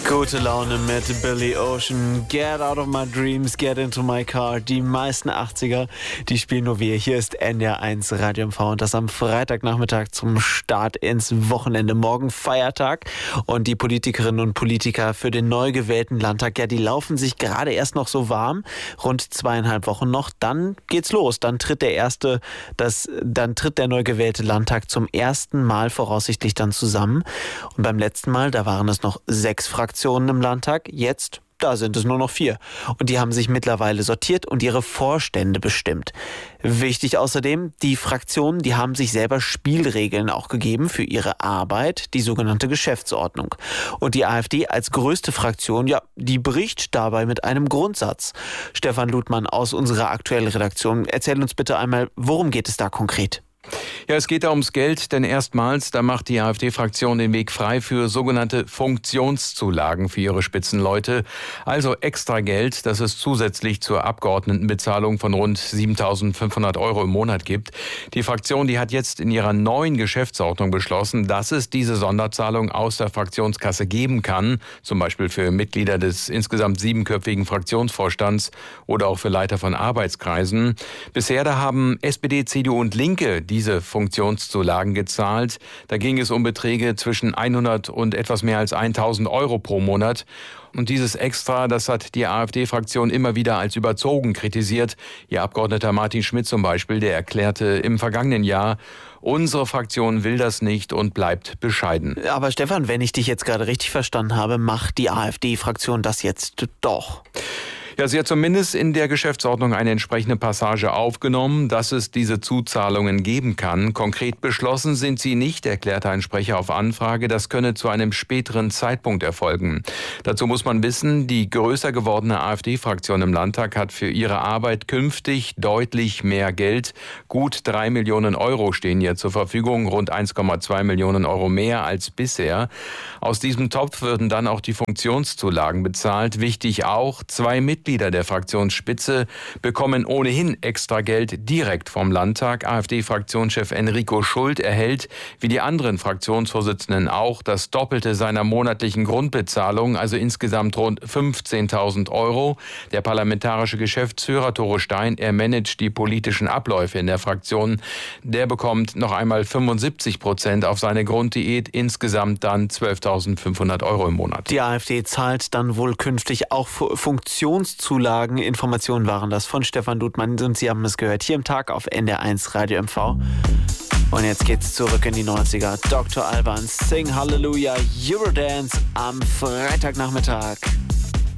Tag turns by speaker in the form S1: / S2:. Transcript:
S1: Gute Laune mit Billy Ocean. Get out of my dreams, get into my car. Die meisten 80er, die spielen nur wir. Hier ist NDR1 Radio MV und das am Freitagnachmittag zum Start ins Wochenende. Morgen Feiertag und die Politikerinnen und Politiker für den neu gewählten Landtag, ja, die laufen sich gerade erst noch so warm. Rund 2,5 Wochen noch, dann geht's los. Dann tritt der neu gewählte Landtag zum ersten Mal voraussichtlich dann zusammen. Und beim letzten Mal, da waren es noch 6 Fraktionen im Landtag, jetzt, da sind es nur noch 4. Und die haben sich mittlerweile sortiert und ihre Vorstände bestimmt. Wichtig außerdem, die Fraktionen, die haben sich selber Spielregeln auch gegeben für ihre Arbeit, die sogenannte Geschäftsordnung. Und die AfD als größte Fraktion, ja, die bricht dabei mit einem Grundsatz. Stefan Ludmann aus unserer aktuellen Redaktion, erzähl uns bitte einmal, worum geht es da konkret?
S2: Ja, es geht da ums Geld, denn erstmals, da macht die AfD-Fraktion den Weg frei für sogenannte Funktionszulagen für ihre Spitzenleute. Also extra Geld, das es zusätzlich zur Abgeordnetenbezahlung von rund 7.500 € im Monat gibt. Die Fraktion, die hat jetzt in ihrer neuen Geschäftsordnung beschlossen, dass es diese Sonderzahlung aus der Fraktionskasse geben kann. Zum Beispiel für Mitglieder des insgesamt 7-köpfigen Fraktionsvorstands oder auch für Leiter von Arbeitskreisen. Bisher da haben SPD, CDU und Linke diese Funktionszulagen gezahlt. Da ging es um Beträge zwischen 100 und etwas mehr als 1.000 € pro Monat. Und dieses Extra, das hat die AfD-Fraktion immer wieder als überzogen kritisiert. Ihr Abgeordneter Martin Schmidt zum Beispiel, der erklärte im vergangenen Jahr, unsere Fraktion will das nicht und bleibt bescheiden.
S1: Aber Stefan, wenn ich dich jetzt gerade richtig verstanden habe, macht die AfD-Fraktion das jetzt doch?
S2: Ja, sie hat zumindest in der Geschäftsordnung eine entsprechende Passage aufgenommen, dass es diese Zuzahlungen geben kann. Konkret beschlossen sind sie nicht, erklärte ein Sprecher auf Anfrage. Das könne zu einem späteren Zeitpunkt erfolgen. Dazu muss man wissen, die größer gewordene AfD-Fraktion im Landtag hat für ihre Arbeit künftig deutlich mehr Geld. Gut 3 Millionen € stehen ihr zur Verfügung, rund 1,2 Millionen € mehr als bisher. Aus diesem Topf würden dann auch die Funktionszulagen bezahlt. Wichtig auch, 2 Mitglieder der Fraktionsspitze bekommen ohnehin extra Geld direkt vom Landtag. AfD-Fraktionschef Enrico Schult erhält, wie die anderen Fraktionsvorsitzenden auch, das Doppelte seiner monatlichen Grundbezahlung, also insgesamt rund 15.000 €. Der parlamentarische Geschäftsführer Tore Stein, er managt die politischen Abläufe in der Fraktion. Der bekommt noch einmal 75% auf seine Grunddiät, insgesamt dann 12.500 € im Monat.
S1: Die AfD zahlt dann wohl künftig auch Funktionszulagen. Informationen waren das von Stefan Ludmann und Sie haben es gehört hier im Tag auf NDR1 Radio MV. Und jetzt geht's zurück in die 90er. Dr. Alban, Sing Hallelujah, Eurodance am Freitagnachmittag.